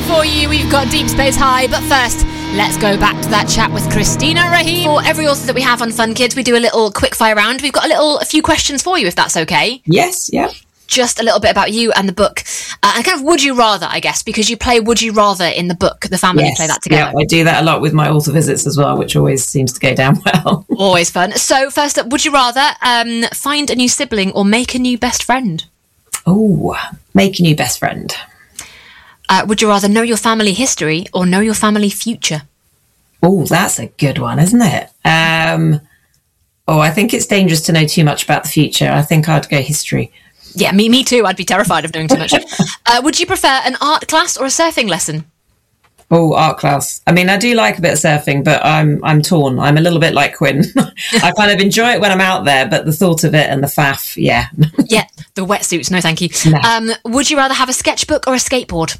for you. We've got Deep Space High, but first, let's go back to that chat with Christina Rahim. For every author that we have on Fun Kids, we do a little quick fire round. We've got a few questions for you, if that's okay. Yes, yeah. Just a little bit about you and the book. And kind of would you rather, I guess, because you play Would You Rather in the book. The family play that together. Yeah, I do that a lot with my author visits as well, which always seems to go down well. Always fun. So first up, would you rather find a new sibling or make a new best friend? Oh, make a new best friend. Would you rather know your family history or know your family future? Oh, that's a good one, isn't it? I think it's dangerous to know too much about the future. I think I'd go history. Yeah, me too. I'd be terrified of knowing too much. Would you prefer an art class or a surfing lesson? Oh, art class. I mean, I do like a bit of surfing, but I'm torn. I'm a little bit like Quinn. I kind of enjoy it when I'm out there, but the thought of it and the faff, yeah. Yeah, the wetsuits, no thank you. No. Would you rather have a sketchbook or a skateboard?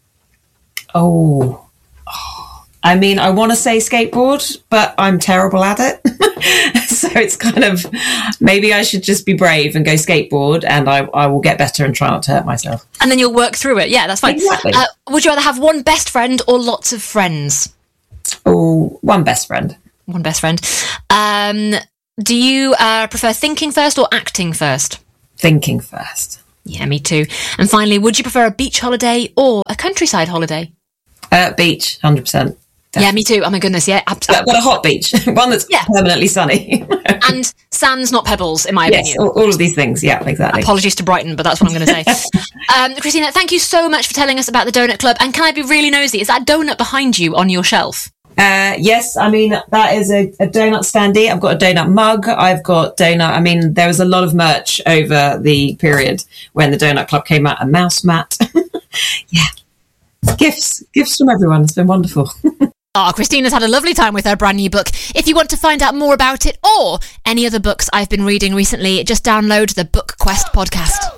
I mean, I want to say skateboard, but I'm terrible at it. So it's kind of, maybe I should just be brave and go skateboard, and I will get better and try not to hurt myself. And then you'll work through it. Yeah, that's fine. Exactly. Would you rather have one best friend or lots of friends? Oh, one best friend. One best friend. Do you prefer thinking first or acting first? Thinking first. Yeah, me too. And finally, would you prefer a beach holiday or a countryside holiday? Beach, 100%. Yeah, me too. Oh my goodness, yeah. But a hot beach, one that's permanently sunny. And sands, not pebbles, in my opinion. Yes, all of these things, yeah, exactly. Apologies to Brighton, but that's what I'm going to say. Christina, thank you so much for telling us about the Donut Club. And can I be really nosy? Is that donut behind you on your shelf? Yes, I mean, that is a donut standee. I've got a donut mug. I've got donut. I mean, there was a lot of merch over the period when the Donut Club came out. A mouse mat. Yeah. Gifts from everyone. It's been wonderful. Christina's had a lovely time with her brand new book. If you want to find out more about it or any other books I've been reading recently, just download the Book Quest podcast.